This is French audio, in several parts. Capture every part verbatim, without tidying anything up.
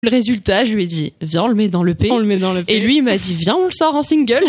Le résultat, je lui ai dit, viens, on le met dans l'E P. On le met dans l'E P. Et lui, il m'a dit, viens, on le sort en single.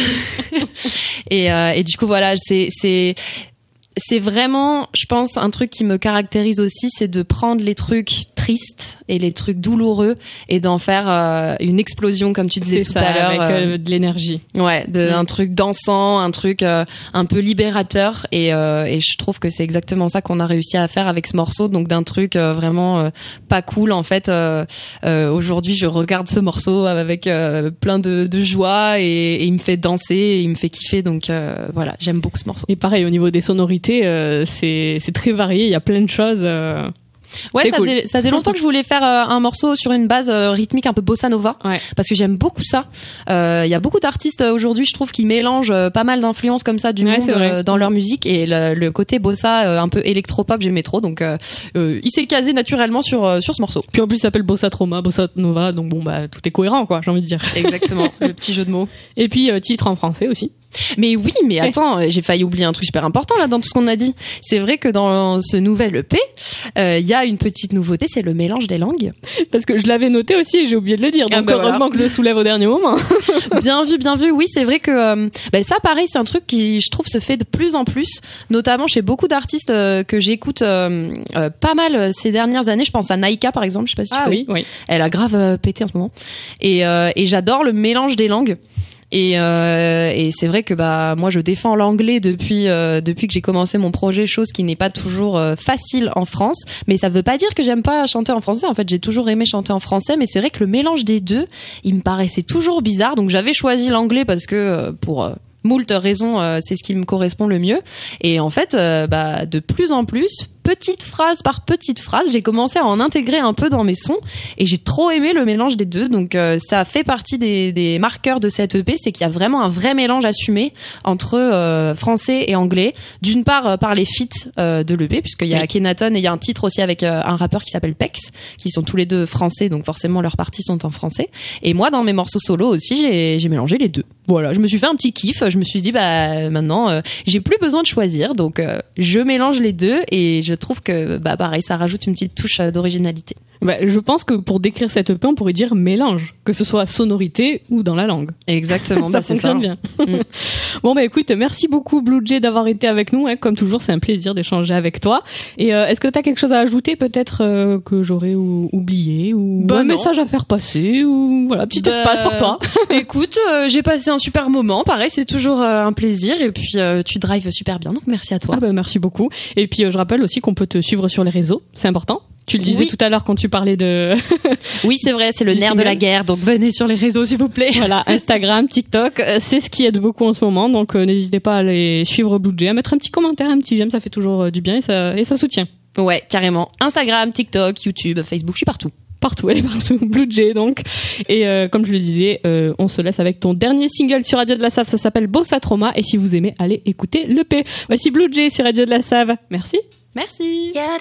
et, euh, et du coup, voilà, c'est, c'est, c'est vraiment, je pense, un truc qui me caractérise aussi, c'est de prendre les trucs tristes et les trucs douloureux et d'en faire euh, une explosion, comme tu disais c'est tout ça, à l'heure. avec euh, euh, de l'énergie. Ouais, de Mm. un truc dansant, un truc euh, un peu libérateur. Et, euh, et je trouve que c'est exactement ça qu'on a réussi à faire avec ce morceau. Donc d'un truc euh, vraiment euh, pas cool. En fait, euh, euh, aujourd'hui, je regarde ce morceau avec euh, plein de, de joie et, et il me fait danser, et il me fait kiffer. Donc euh, voilà, j'aime beaucoup ce morceau. Et pareil, au niveau des sonorités, euh, c'est, c'est très varié. Il y a plein de choses. Euh... Ouais, c'est ça cool. faisait, ça faisait longtemps que je voulais faire euh, un morceau sur une base euh, rythmique un peu bossa nova, Ouais. parce que j'aime beaucoup ça. Il euh, y a beaucoup d'artistes euh, aujourd'hui, je trouve, qui mélangent euh, pas mal d'influences comme ça du Ouais, monde c'est vrai. euh, dans leur musique, et le, le côté bossa euh, un peu électropop, j'aimais trop. Donc euh, euh, il s'est casé naturellement sur euh, sur ce morceau. Puis en plus, ça s'appelle Bossa Trauma, Bossa Nova, donc bon, bah tout est cohérent, quoi, j'ai envie de dire. Exactement, le petit jeu de mots. Et puis euh, titre en français aussi. Mais oui, mais attends, euh, j'ai failli oublier un truc super important là dans tout ce qu'on a dit. C'est vrai que dans ce nouvel E P, il euh, y a une petite nouveauté, c'est le mélange des langues. Parce que je l'avais noté aussi et j'ai oublié de le dire. Donc Ah bah heureusement voilà. que je le soulève au dernier moment. Bien vu, bien vu. Oui, c'est vrai que euh, bah, ça, pareil, c'est un truc qui, je trouve, se fait de plus en plus, notamment chez beaucoup d'artistes euh, que j'écoute euh, euh, pas mal euh, ces dernières années. Je pense à Naika, par exemple. Je sais pas si tu Ah connais. oui, oui. Elle a grave euh, pété en ce moment. Et, euh, et j'adore le mélange des langues. Et, euh, et c'est vrai que bah moi je défends l'anglais depuis euh, depuis que j'ai commencé mon projet, chose qui n'est pas toujours euh, facile en France, mais ça veut pas dire que j'aime pas chanter en français. En fait, j'ai toujours aimé chanter en français, mais c'est vrai que le mélange des deux, il me paraissait toujours bizarre. Donc j'avais choisi l'anglais parce que euh, pour euh, moult raisons, euh, c'est ce qui me correspond le mieux. Et en fait, euh, bah de plus en plus, petite phrase par petite phrase, j'ai commencé à en intégrer un peu dans mes sons et j'ai trop aimé le mélange des deux. Donc euh, ça fait partie des, des marqueurs de cette E P, c'est qu'il y a vraiment un vrai mélange assumé entre euh, français et anglais. D'une part euh, par les feats euh, de l'E P, puisqu'il y a Oui. Akhenaton et il y a un titre aussi avec euh, un rappeur qui s'appelle Pex, qui sont tous les deux français, donc forcément leurs parties sont en français. Et moi dans mes morceaux solo aussi, j'ai, j'ai mélangé les deux. Voilà, je me suis fait un petit kiff, je me suis dit bah maintenant euh, j'ai plus besoin de choisir, donc euh, je mélange les deux et je trouve que bah pareil, ça rajoute une petite touche d'originalité. Bah, je pense que pour décrire cette E P, on pourrait dire mélange, que ce soit sonorité ou dans la langue. Exactement, ça bah, c'est fonctionne ça. bien. Mm. Bon bah écoute, merci beaucoup Blue Jay d'avoir été avec nous. Hein. Comme toujours, c'est un plaisir d'échanger avec toi. Et euh, est-ce que tu as quelque chose à ajouter peut-être euh, que j'aurais ou- oublié ou Bah un non. message à faire passer ou voilà, petit Bah, espace pour toi. Écoute, euh, j'ai passé un super moment. Pareil, c'est toujours euh, un plaisir. Et puis euh, tu drives super bien, donc merci à toi. Ah bah, merci beaucoup. Et puis euh, je rappelle aussi qu'on peut te suivre sur les réseaux, c'est important. Tu le disais Oui. tout à l'heure quand tu parlais de Oui, c'est vrai, c'est le Du nerf de single. la guerre. Donc venez sur les réseaux, s'il vous plaît. voilà, Instagram, TikTok, euh, c'est ce qui aide beaucoup en ce moment. Donc euh, n'hésitez pas à aller suivre Blue Jay, à mettre un petit commentaire, un petit j'aime, ça fait toujours euh, du bien et ça et ça soutient. Ouais, carrément. Instagram, TikTok, YouTube, Facebook, je suis partout. Partout, elle est partout. Blue Jay, donc. Et euh, comme je le disais, euh, on se laisse avec ton dernier single sur Radio de la Save. Ça s'appelle Bossa Trauma. Et si vous aimez, allez écouter l'E P. Voici Blue Jay sur Radio de la Save. Merci. Merci. Yeah,